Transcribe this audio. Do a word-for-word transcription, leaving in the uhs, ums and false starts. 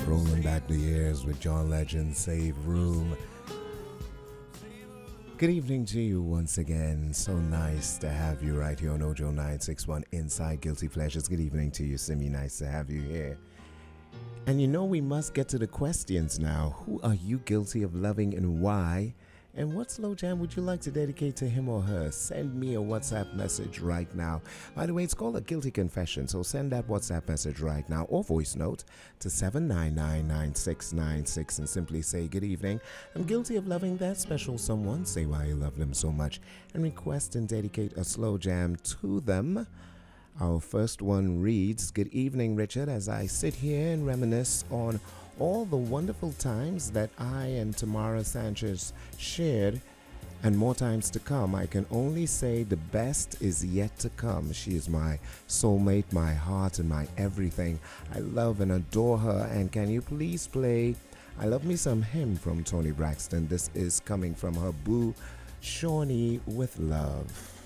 Rolling back the years with John Legend, Save Room. Good evening to you once again. So nice to have you right here on Ojo nine six one Inside Guilty Pleasures. Good evening to you, Simi. Nice to have you here. And you know we must get to the questions now. Who are you guilty of loving and why? And what slow jam would you like to dedicate to him or her? Send me a WhatsApp message right now. By the way, it's called a guilty confession, so send that WhatsApp message right now or voice note to seven nine nine nine six nine six and simply say, good evening. I'm guilty of loving that special someone. Say why you love them so much and request and dedicate a slow jam to them. Our first one reads, good evening, Richard. As I sit here and reminisce on all the wonderful times that I and Tamara Sanchez shared and more times to come, I can only say the best is yet to come. She is my soulmate, my heart, and my everything. I love and adore her. And can you please play I Love Me Some Him from Toni Braxton? This is coming from her boo, Shawnee with Love.